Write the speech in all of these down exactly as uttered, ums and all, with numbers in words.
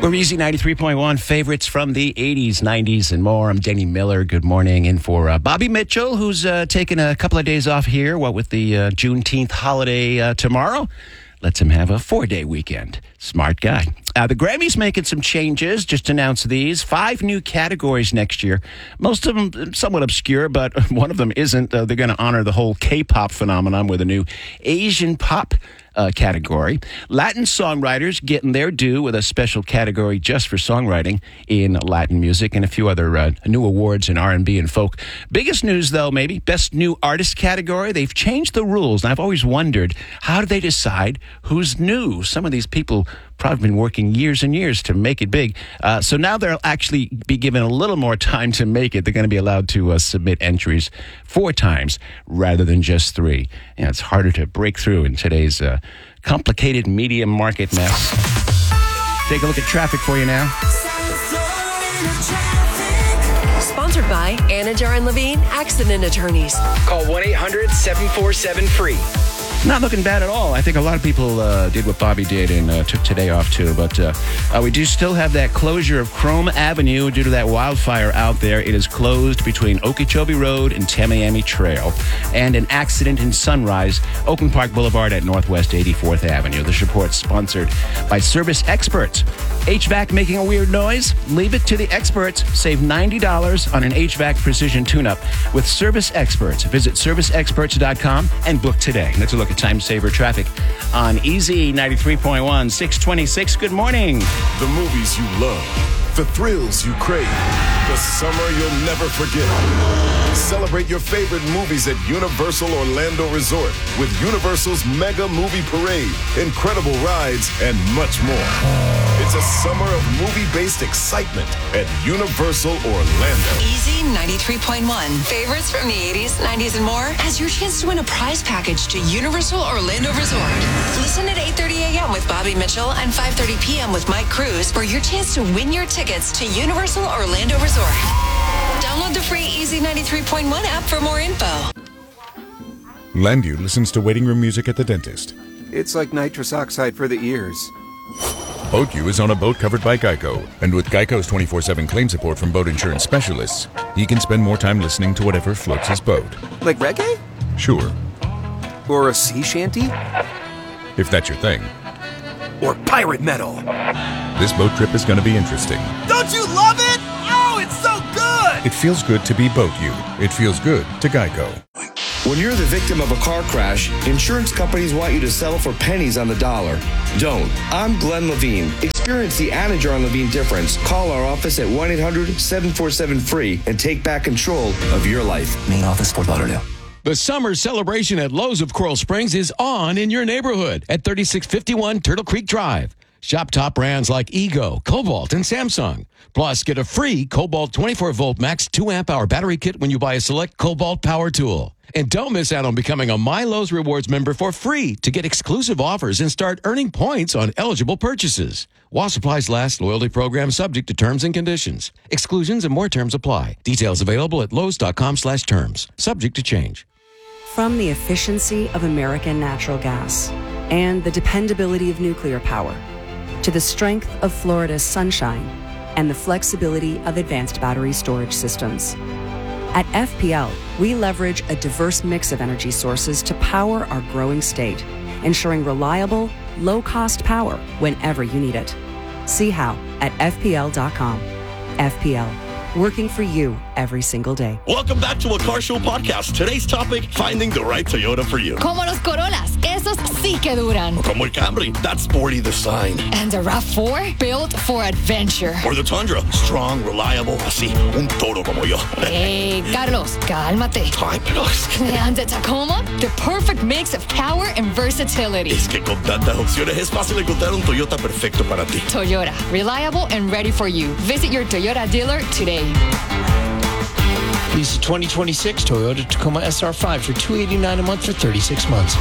We're Easy ninety-three point one, favorites from the eighties, nineties, and more. I'm Denny Miller. Good morning. In for uh, Bobby Mitchell, who's uh, taking a couple of days off here, what with the uh, Juneteenth holiday uh, tomorrow. Lets him have a four-day weekend. Smart guy. Uh, the Grammys making some changes. Just announced these. Five new categories next year. Most of them somewhat obscure, but one of them isn't. Uh, they're going to honor the whole K-pop phenomenon with a new Asian pop uh, category. Latin songwriters getting their due with a special category just for songwriting in Latin music, and a few other uh, new awards in R and B and folk. Biggest news, though, maybe, Best New Artist category. They've changed the rules, and I've always wondered, how do they decide who's new? Some of these people probably been working years and years to make it big. Uh, so now they'll actually be given a little more time to make it. They're going to be allowed to uh, submit entries four times rather than just three. And it's harder to break through in today's uh, complicated media market mess. Take a look at traffic for you now. Sponsored by Anajar and Levine Accident Attorneys. Call one eight hundred seven four seven free. Not looking bad at all. I think a lot of people uh, did what Bobby did and uh, took today off too. But uh, uh, we do still have that closure of Chrome Avenue due to that wildfire out there. It is closed between Okeechobee Road and Tamiami Trail. And an accident in Sunrise, Oakland Park Boulevard at Northwest eighty-fourth Avenue. This report sponsored by Service Experts. H V A C making a weird noise? Leave it to the experts. Save ninety dollars on an H V A C precision tune-up with Service Experts. Visit service experts dot com and book today. Let's look at time saver traffic on Easy ninety-three point one, six twenty-six. Good morning. The movies you love, the thrills you crave, the summer you'll never forget. Celebrate your favorite movies at Universal Orlando Resort with Universal's Mega Movie Parade, incredible rides, and much more. It's a summer of movie-based excitement at Universal Orlando. Easy ninety-three point one. Favorites from the eighties, nineties, and more as your chance to win a prize package to Universal Orlando Resort. Listen at eight thirty a.m. with Bobby Mitchell and five thirty p.m. with Mike Cruz for your chance to win your tickets to Universal Orlando Resort. Download the free Easy ninety-three point one app for more info. Landu listens to waiting room music at the dentist. It's like nitrous oxide for the ears. BoatU is on a boat covered by Geico, and with Geico's twenty-four seven claim support from boat insurance specialists, he can spend more time listening to whatever floats his boat. Like reggae? Sure. Or a sea shanty? If that's your thing. Or pirate metal? This boat trip is going to be interesting. Don't you love it? Oh, it's so good! It feels good to be BoatU. It feels good to Geico. When you're the victim of a car crash, insurance companies want you to settle for pennies on the dollar. Don't. I'm Glenn Levine. Experience the Anajar and Levine difference. Call our office at one eight hundred seven four seven free and take back control of your life. Main office, Fort Lauderdale. The summer celebration at Lowe's of Coral Springs is on in your neighborhood at thirty-six fifty-one Turtle Creek Drive. Shop top brands like Ego, Cobalt, and Samsung. Plus, get a free Cobalt twenty-four volt max two amp hour battery kit when you buy a select Cobalt power tool. And don't miss out on becoming a My Lowe's Rewards member for free to get exclusive offers and start earning points on eligible purchases. While supplies last, loyalty program subject to terms and conditions. Exclusions and more terms apply. Details available at lowes.com slash terms. Subject to change. From the efficiency of American natural gas and the dependability of nuclear power to the strength of Florida's sunshine and the flexibility of advanced battery storage systems. At F P L, we leverage a diverse mix of energy sources to power our growing state, ensuring reliable, low-cost power whenever you need it. See how at F P L dot com. F P L, working for you every single day. Welcome back to a Car Show podcast. Today's topic, finding the right Toyota for you. Como los Corollas, esos sí que duran. Como el Camry, that sporty design. And the RAV four, built for adventure. Or the Tundra, strong, reliable, así, un toro como yo. Hey, Carlos, cálmate. Ay, pero es que... And the Tacoma, the perfect mix of power and versatility. Es que con tantas opciones es fácil encontrar un Toyota perfecto para ti. Toyota, reliable and ready for you. Visit your Toyota dealer today. Lease a twenty twenty-six Toyota Tacoma S R five for two hundred eighty-nine dollars a month for thirty-six months.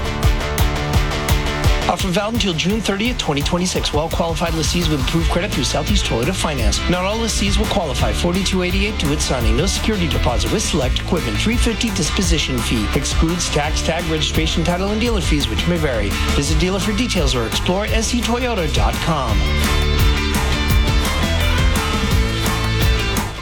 Offer valid until June thirtieth, twenty twenty-six. Well-qualified lessees with approved credit through Southeast Toyota Finance. Not all lessees will qualify. forty-two eighty-eight to its signing. No security deposit with select equipment. three hundred fifty dollars disposition fee. Excludes tax, tag, registration, title, and dealer fees, which may vary. Visit dealer for details or explore S C Toyota dot com.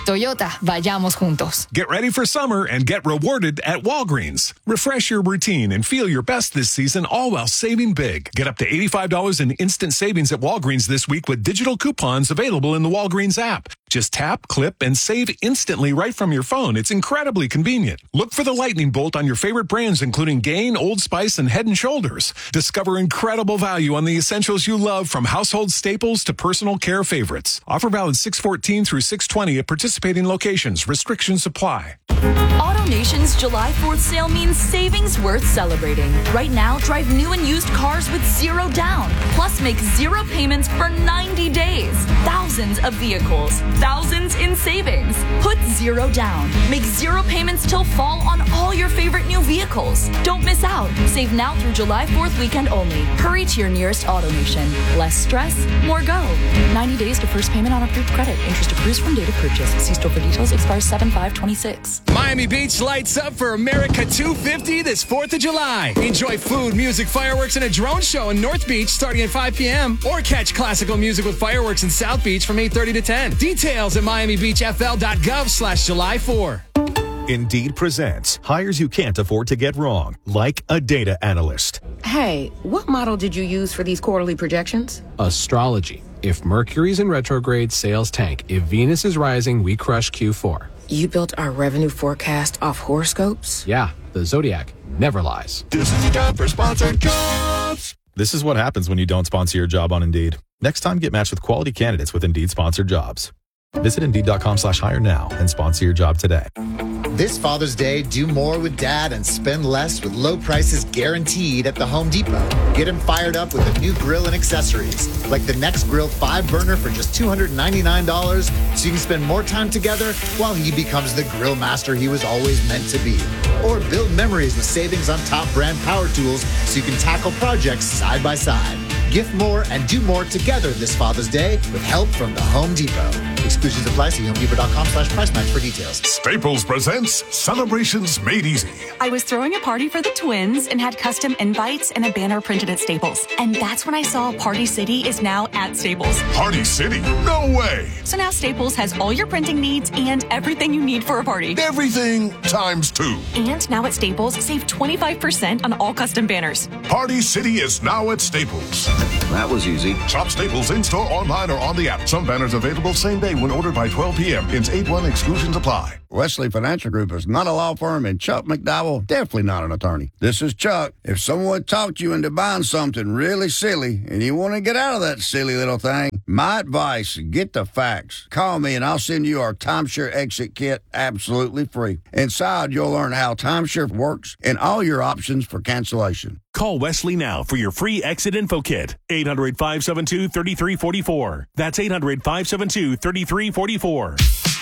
Toyota, vayamos juntos. Get ready for summer and get rewarded at Walgreens. Refresh your routine and feel your best this season, all while saving big. Get up to eighty-five dollars in instant savings at Walgreens this week with digital coupons available in the Walgreens app. Just tap, clip, and save instantly right from your phone. It's incredibly convenient. Look for the lightning bolt on your favorite brands, including Gain, Old Spice, and Head and Shoulders. Discover incredible value on the essentials you love, from household staples to personal care favorites. Offer valid six fourteen through six twenty at participating locations. Restrictions apply. AutoNation's July fourth sale means savings worth celebrating. Right now, drive new and used cars with zero down. Plus, make zero payments for ninety days. Thousands of vehicles. Thousands in savings. Put zero down. Make zero payments till fall on all your favorite new vehicles. Don't miss out. Save now through July fourth weekend only. Hurry to your nearest AutoNation. Less stress, more go. ninety days to first payment on approved credit. Interest accrues from date of purchase. See store for details. Expires seven five twenty-six. Miami Beach lights up for America two fifty this fourth of July. Enjoy food, music, fireworks, and a drone show in North Beach starting at five p.m. Or catch classical music with fireworks in South Beach from eight thirty to ten. Details at miami beach f l dot gov slash July four. Indeed presents hires you can't afford to get wrong, like a data analyst. Hey, what model did you use for these quarterly projections? Astrology. If Mercury's in retrograde, sales tank. If Venus is rising, we crush Q four. You built our revenue forecast off horoscopes? Yeah, the Zodiac never lies. This is time for sponsored jobs. This is what happens when you don't sponsor your job on Indeed. Next time, get matched with quality candidates with Indeed sponsored jobs. Visit Indeed.com slash hire now and sponsor your job today. This Father's Day, do more with Dad and spend less with low prices guaranteed at the Home Depot. Get him fired up with a new grill and accessories, like the Next Grill five burner for just two hundred ninety-nine dollars, so you can spend more time together while he becomes the grill master he was always meant to be. Or build memories with savings on top brand power tools so you can tackle projects side by side. Gift more and do more together this Father's Day with help from the Home Depot. Exclusions apply. See homedepot.com slash price match for details. Staples presents Celebrations Made Easy. I was throwing a party for the twins and had custom invites and a banner printed at Staples. And that's when I saw Party City is now at Staples. Party City? No way! So now Staples has all your printing needs and everything you need for a party. Everything times two. And now at Staples, save twenty-five percent on all custom banners. Party City is now at Staples. That was easy. Shop Staples in-store, online, or on the app. Some banners available same day when ordered by twelve p.m. Ins eight one exclusions apply. Wesley Financial Group is not a law firm, and Chuck McDowell definitely not an attorney. This is Chuck. If someone talked you into buying something really silly and you want to get out of that silly little thing, my advice, get the facts. Call me and I'll send you our timeshare exit kit absolutely free. Inside, you'll learn how timeshare works and all your options for cancellation. Call Wesley now for your free exit info kit. eight hundred, five seven two, three three four four. That's eight hundred, five seven two, three three four four.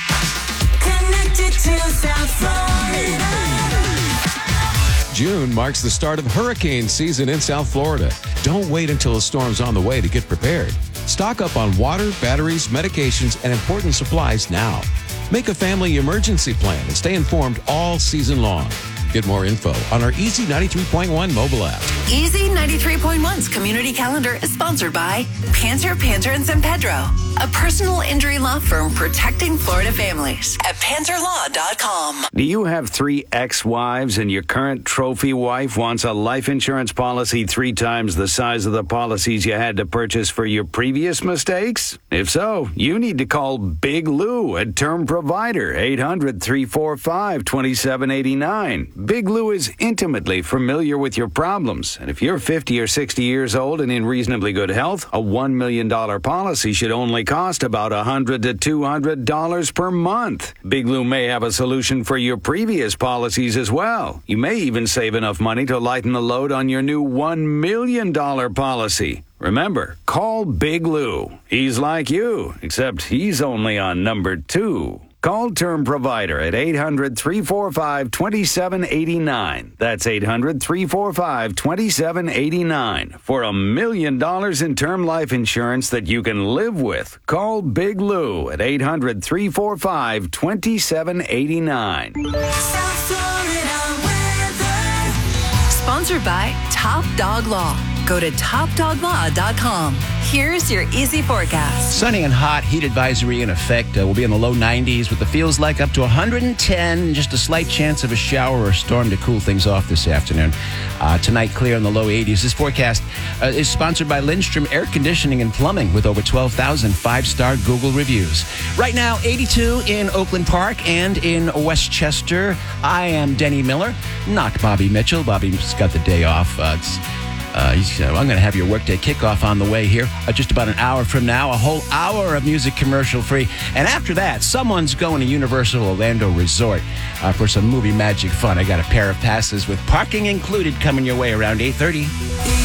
Connected to South Florida. June marks the start of hurricane season in South Florida. Don't wait until a storm's on the way to get prepared. Stock up on water, batteries, medications, and important supplies now. Make a family emergency plan and stay informed all season long. Get more info on our Easy ninety-three point one mobile app. Easy ninety-three point one's community calendar is sponsored by Panter, Panter and San Pedro, a personal injury law firm protecting Florida families at panter law dot com. Do you have three ex-wives and your current trophy wife wants a life insurance policy three times the size of the policies you had to purchase for your previous mistakes? If so, you need to call Big Lou at Term Provider, eight hundred, three four five, two seven eight nine. Big Lou is intimately familiar with your problems, and if you're fifty or sixty years old and in reasonably good health, a one million dollars policy should only cost about one hundred to two hundred dollars per month. Big Lou may have a solution for your previous policies as well. You may even save enough money to lighten the load on your new one million dollars policy. Remember, call Big Lou. He's like you, except he's only on number two. Call Term Provider at eight hundred, three four five, two seven eight nine. That's eight hundred, three four five, two seven eight nine. For a million dollars in term life insurance that you can live with. Call Big Lou at eight hundred, three four five, two seven eight nine. Sponsored by Top Dog Law. Go to top dog law dot com. Here's your easy forecast. Sunny and hot, heat advisory in effect. Uh, we'll be in the low nineties with the feels like up to one hundred ten. Just a slight chance of a shower or a storm to cool things off this afternoon. Uh, tonight, clear in the low eighties. This forecast uh, is sponsored by Lindstrom Air Conditioning and Plumbing with over twelve thousand five-star Google reviews. Right now, eighty-two in Oakland Park and in Westchester. I am Denny Miller, not Bobby Mitchell. Bobby's got the day off. Uh, it's Uh, he's, uh, I'm going to have your workday kickoff on the way here. Uh, just about an hour from now, a whole hour of music commercial free. And after that, someone's going to Universal Orlando Resort uh, for some movie magic fun. I got a pair of passes with parking included coming your way around eight thirty.